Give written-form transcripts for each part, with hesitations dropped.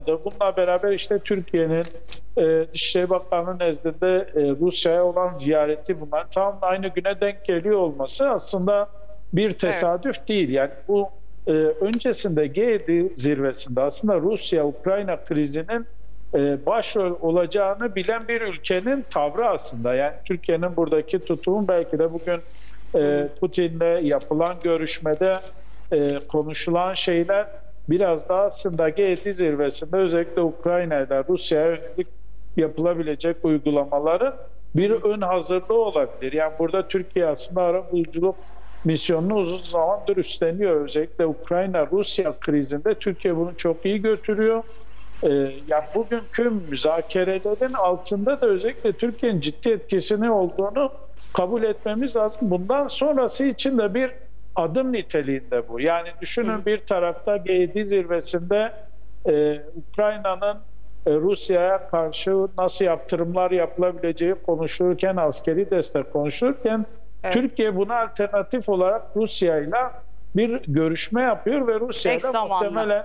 Bununla beraber işte Türkiye'nin Dışişleri Bakanı'nın nezdinde Rusya'ya olan ziyareti, bunlar tam aynı güne denk geliyor olması aslında bir tesadüf değil. Yani bu öncesinde G7 zirvesinde aslında Rusya-Ukrayna krizinin başrol olacağını bilen bir ülkenin tavrı aslında. Yani Türkiye'nin buradaki tutumu belki de bugün Putin'le yapılan görüşmede konuşulan şeyler biraz daha aslında G7 zirvesinde özellikle Ukrayna'da Rusya'ya yönelik yapılabilecek uygulamaların bir ön hazırlığı olabilir. Yani burada Türkiye aslında arabuluculuk misyonunu uzun zamandır üstleniyor. Özellikle Ukrayna-Rusya krizinde Türkiye bunu çok iyi götürüyor. Yani bugünkü müzakerelerin altında da özellikle Türkiye'nin ciddi etkisinin olduğunu kabul etmemiz lazım. Bundan sonrası için de bir adım niteliğinde bu. Yani düşünün, bir tarafta G7 zirvesinde Ukrayna'nın Rusya'ya karşı nasıl yaptırımlar yapılabileceği konuşulurken, askeri destek konuşulurken, Türkiye buna alternatif olarak Rusya'yla bir görüşme yapıyor ve Rusya'da muhtemelen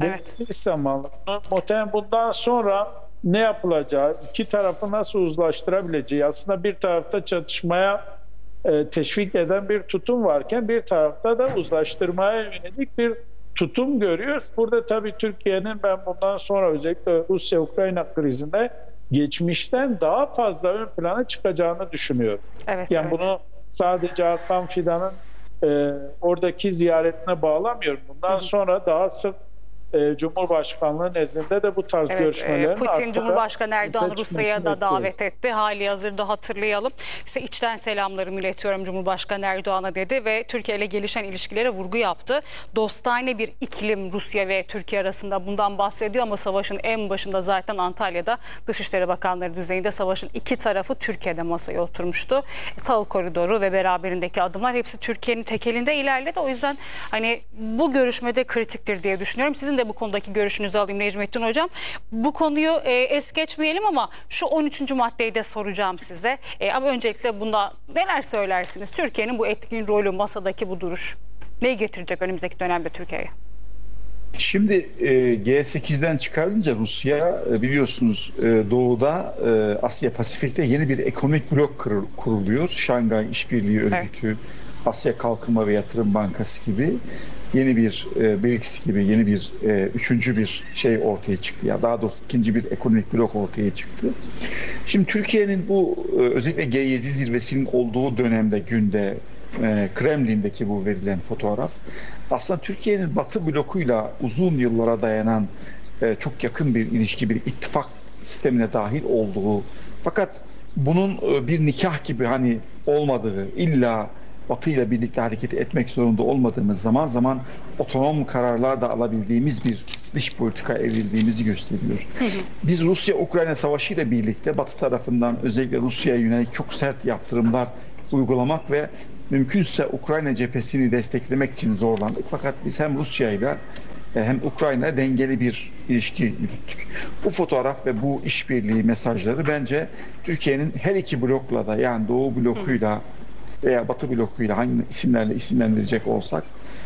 muhtemelen bundan sonra ne yapılacağı, iki tarafı nasıl uzlaştırabileceği, aslında bir tarafta çatışmaya teşvik eden bir tutum varken bir tarafta da uzlaştırmaya yönelik bir tutum görüyoruz. Burada tabii Türkiye'nin ben bundan sonra özellikle Rusya-Ukrayna krizinde geçmişten daha fazla ön plana çıkacağını düşünüyorum. Bunu sadece Hakan Fidan'ın oradaki ziyaretine bağlamıyorum. Bundan sonra daha sık Cumhurbaşkanlığı nezdinde de bu tarz görüşmelerin Putin Cumhurbaşkanı Erdoğan Rusya'ya da davet etti. Hali hazırda hatırlayalım. Size içten selamlarımı iletiyorum Cumhurbaşkanı Erdoğan'a dedi ve Türkiye ile gelişen ilişkilere vurgu yaptı. Dostane bir iklim Rusya ve Türkiye arasında, bundan bahsediyor ama savaşın en başında zaten Antalya'da Dışişleri Bakanları düzeyinde savaşın iki tarafı Türkiye'de masaya oturmuştu. Tahıl koridoru ve beraberindeki adımlar hepsi Türkiye'nin tekelinde ilerledi. O yüzden hani bu görüşmede kritiktir diye düşünüyorum. Sizin de bu konudaki görüşünüzü alayım Necmettin Hocam. Bu konuyu es geçmeyelim ama şu 13. maddeyi de soracağım size. Ama öncelikle bunda neler söylersiniz? Türkiye'nin bu etkin rolü, masadaki bu duruş neyi getirecek önümüzdeki dönemde Türkiye'ye? Şimdi G8'den çıkarınca Rusya biliyorsunuz doğuda Asya Pasifik'te yeni bir ekonomik blok kuruluyor. Şangay İşbirliği Örgütü, Asya Kalkınma ve Yatırım Bankası gibi yeni bir BRICS gibi yeni bir üçüncü bir şey ortaya çıktı. Ya daha doğrusu ikinci bir ekonomik blok ortaya çıktı. Şimdi Türkiye'nin bu özellikle G7 zirvesinin olduğu dönemde günde Kremlin'deki bu verilen fotoğraf aslında Türkiye'nin Batı blokuyla uzun yıllara dayanan çok yakın bir ilişki, bir ittifak sistemine dahil olduğu, fakat bunun bir nikah gibi hani olmadığı, illa Batı ile birlikte hareket etmek zorunda olmadığımız, zaman zaman otonom kararlar da alabildiğimiz bir dış politika evrildiğimizi gösteriyor. Biz Rusya-Ukrayna savaşı ile birlikte Batı tarafından özellikle Rusya'ya yönelik çok sert yaptırımlar uygulamak ve mümkünse Ukrayna cephesini desteklemek için zorlandık. Fakat biz hem Rusya ile hem Ukrayna dengeli bir ilişki yürüttük. Bu fotoğraf ve bu işbirliği mesajları bence Türkiye'nin her iki blokla da, yani Doğu blokuyla veya Batı blokuyla hangi isimlerle isimlendirecek olsak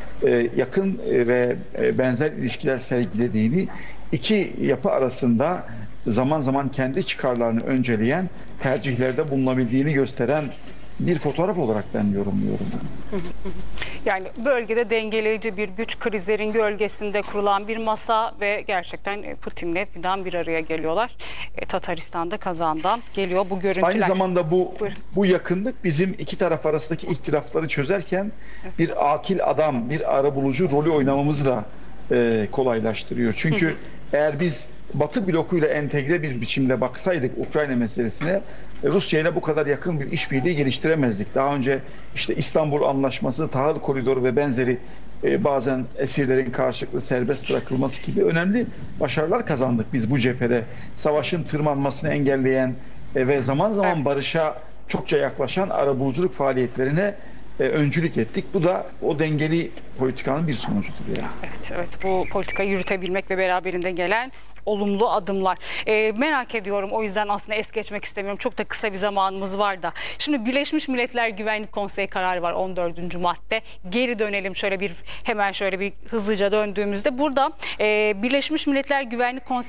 yakın ve benzer ilişkiler sergilediğini, iki yapı arasında zaman zaman kendi çıkarlarını önceleyen tercihlerde bulunabildiğini gösteren bir fotoğraf olarak ben yorumluyorum. Yani bölgede dengeleyici bir güç, krizlerin gölgesinde kurulan bir masa ve gerçekten Putin'le Fidan bir araya geliyorlar. Tataristan'da, Kazan'dan geliyor bu görüntüler. Aynı zamanda bu yakınlık bizim iki taraf arasındaki ihtilafları çözerken bir akil adam, bir arabulucu rolü oynamamızı da kolaylaştırıyor. Çünkü eğer biz Batı blokuyla entegre bir biçimde baksaydık Ukrayna meselesine, Rusya ile bu kadar yakın bir işbirliği geliştiremezdik. Daha önce işte İstanbul Anlaşması, tahıl koridoru ve benzeri bazen esirlerin karşılıklı serbest bırakılması gibi önemli başarılar kazandık biz bu cephede. Savaşın tırmanmasını engelleyen ve zaman zaman barışa çokça yaklaşan arabuluculuk faaliyetlerine öncülük ettik. Bu da o dengeli politikanın bir sonucudur yani. Evet, bu politikayı yürütebilmek ve beraberinde gelen olumlu adımlar. Merak ediyorum, o yüzden aslında es geçmek istemiyorum. Çok da kısa bir zamanımız var da. Şimdi Birleşmiş Milletler Güvenlik Konseyi kararı var, 14. madde. Geri dönelim hemen şöyle bir hızlıca döndüğümüzde. Burada Birleşmiş Milletler Güvenlik Konseyi